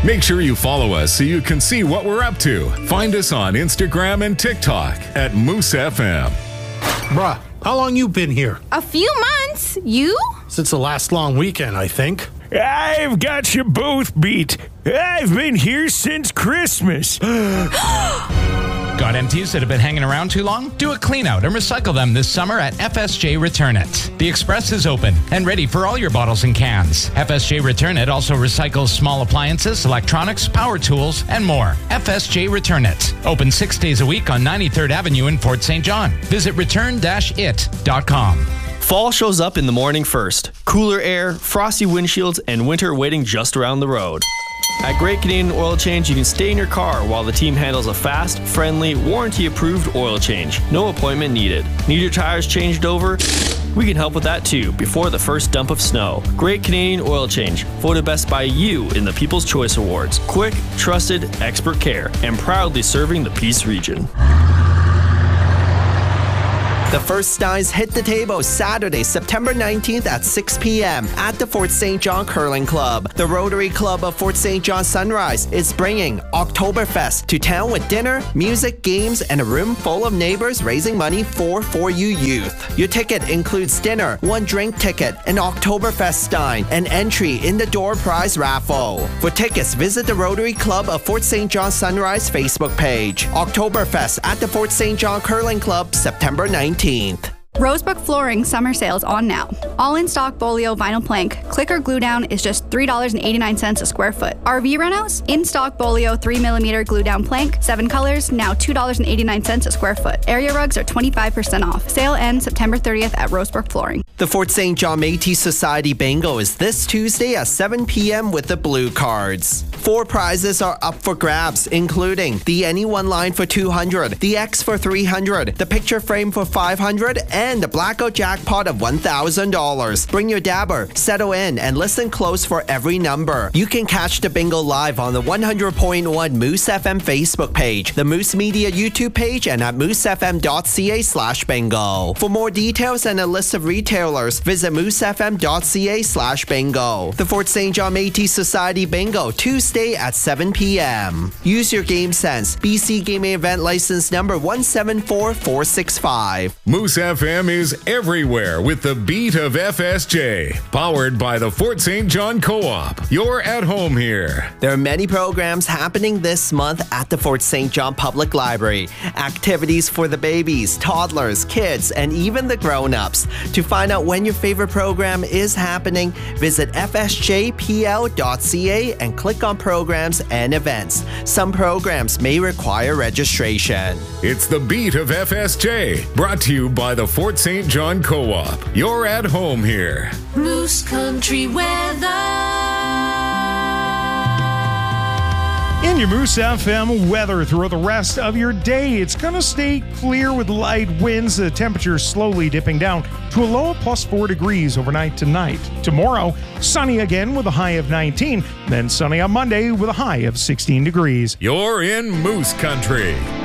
Make sure you follow us so you can see what we're up to. Find us on Instagram and TikTok at Moose FM. Bruh, how long you been here? A few months. You? Since the last long weekend, I think. I've got you both beat. I've been here since Christmas. Got empties that have been hanging around too long? Do a clean out and recycle them this summer at FSJ Return It. The Express is open and ready for all your bottles and cans. FSJ Return It also recycles small appliances, electronics, power tools, and more. FSJ Return It. Open 6 days a week on 93rd Avenue in Fort St. John. Visit return-it.com. Fall shows up in the morning first. Cooler air, frosty windshields, and winter waiting just around the road. At Great Canadian Oil Change, you can stay in your car while the team handles a fast, friendly, warranty-approved oil change. No appointment needed. Need your tires changed over? We can help with that too, before the first dump of snow. Great Canadian Oil Change, voted best by you in the People's Choice Awards. Quick, trusted, expert care, and proudly serving the Peace region. The First Steins hit the table Saturday, September 19th at 6 p.m. at the Fort St. John Curling Club. The Rotary Club of Fort St. John Sunrise is bringing Oktoberfest to town with dinner, music, games, and a room full of neighbors raising money for you youth. Your ticket includes dinner, one drink ticket, an Oktoberfest Stein, and entry in the door prize raffle. For tickets, visit the Rotary Club of Fort St. John Sunrise Facebook page. Oktoberfest at the Fort St. John Curling Club, September 19th. Rosebrook Flooring summer sales on now. All in stock Bolio vinyl plank, click or glue down is just $3.89 a square foot. RV renthouse, in stock Bolio 3mm glue down plank, 7 colors, now $2.89 a square foot. Area rugs are 25% off. Sale ends September 30th at Rosebrook Flooring. The Fort St. John Métis Society Bingo is this Tuesday at 7 p.m. with the blue cards. 4 prizes are up for grabs, including the Anyone line for $200, the X for $300, the picture frame for $500, and the Blackout Jackpot of $1,000. Bring your dabber, settle in, and listen close for every number. You can catch the bingo live on the 100.1 Moose FM Facebook page, the Moose Media YouTube page, and at moosefm.ca/bingo. For more details and a list of retailers, visit moosefm.ca/bingo. The Fort St. John Métis Society Bingo, Tuesday at 7 p.m. Use your game sense. BC Gaming Event License number 174465. Moose FM is everywhere with the beat of FSJ. Powered by the Fort St. John Co-op. You're at home here. There are many programs happening this month at the Fort St. John Public Library. Activities for the babies, toddlers, kids, and even the grown-ups. To find out when your favorite program is happening, visit fsjpl.ca and click on programs and events. Some programs may require registration. It's the beat of FSJ, brought to you by the Fort St. John Co-op. You're at home here. Moose Country weather. In your Moose FM weather throughout the rest of your day, it's going to stay clear with light winds, the temperature slowly dipping down to a low of +4 degrees overnight tonight. Tomorrow, sunny again with a high of 19, then sunny on Monday with a high of 16 degrees. You're in Moose Country.